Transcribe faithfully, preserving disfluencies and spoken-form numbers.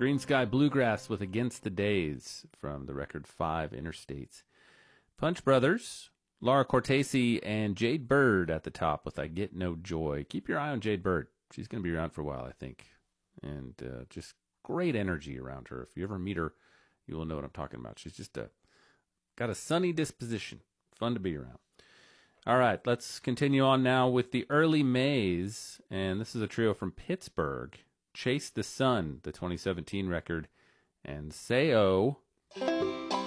Green Sky Bluegrass with Against the Days from the record Five Interstates. Punch Brothers, Laura Cortese, and Jade Bird at the top with I Get No Joy. Keep your eye on Jade Bird. She's going to be around for a while, I think. And uh, just great energy around her. If you ever meet her, you will know what I'm talking about. She's just a, got a sunny disposition. Fun to be around. All right, let's continue on now with the Early Mays. And this is a trio from Pittsburgh. Chase the Sun, the twenty seventeen record. And Say Oh.